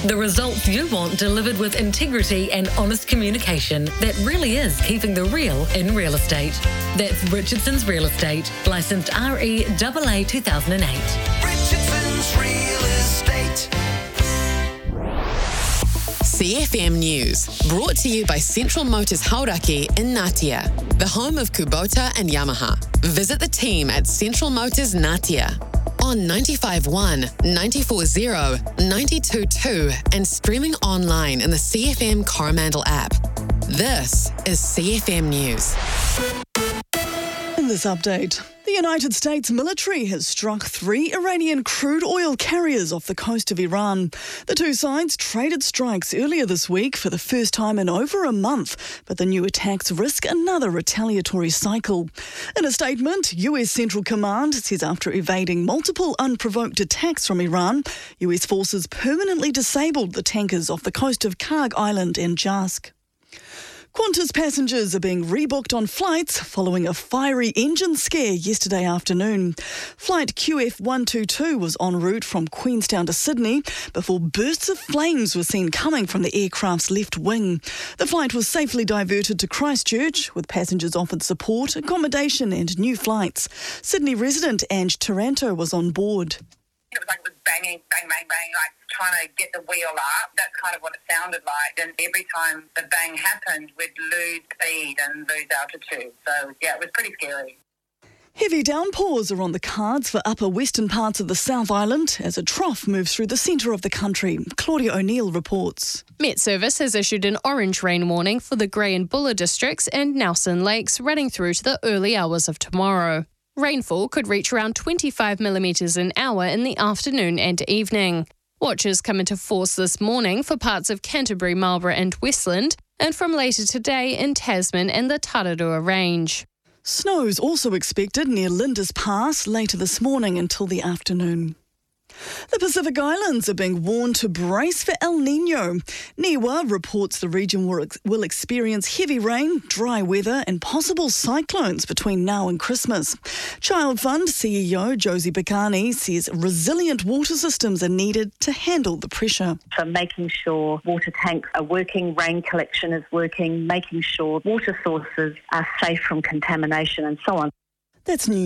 The results you want delivered with integrity and honest communication that really is keeping the real in real estate. That's Richardson's Real Estate, licensed REAA 2008. Richardson's Real Estate. CFM News, brought to you by Central Motors Hauraki in Ngatea, the home of Kubota and Yamaha. Visit the team at Central Motors Ngatea on 95.1, 94.0, 92.2 and streaming online in the CFM Coromandel app. This is CFM News. In this update, the United States military has struck 3 Iranian crude oil carriers off the coast of Iran. The two sides traded strikes earlier this week for the first time in over a month, but the new attacks risk another retaliatory cycle. In a statement, US Central Command says after evading multiple unprovoked attacks from Iran, US forces permanently disabled the tankers off the coast of Karg Island and Jask. Qantas passengers are being rebooked on flights following a fiery engine scare yesterday afternoon. Flight QF122 was en route from Queenstown to Sydney before bursts of flames were seen coming from the aircraft's left wing. The flight was safely diverted to Christchurch, with passengers offered support, accommodation and new flights. Sydney resident Ange Taranto was on board. It was like it was banging, bang, bang, bang, like trying to get the wheel up. That's kind of what it sounded like. And every time the bang happened, we'd lose speed and lose altitude. So, yeah, it was pretty scary. Heavy downpours are on the cards for upper western parts of the South Island as a trough moves through the centre of the country. Claudia O'Neill reports. Met Service has issued an orange rain warning for the Grey and Buller districts and Nelson Lakes running through to the early hours of tomorrow. Rainfall could reach around 25 millimetres an hour in the afternoon and evening. Watches come into force this morning for parts of Canterbury, Marlborough and Westland, and from later today in Tasman and the Tararua Range. Snow's also expected near Lindis Pass later this morning until the afternoon. The Pacific Islands are being warned to brace for El Niño. NIWA reports the region will experience heavy rain, dry weather and possible cyclones between now and Christmas. Child Fund CEO Josie Bacani says resilient water systems are needed to handle the pressure. So making sure water tanks are working, rain collection is working, making sure water sources are safe from contamination and so on. That's news.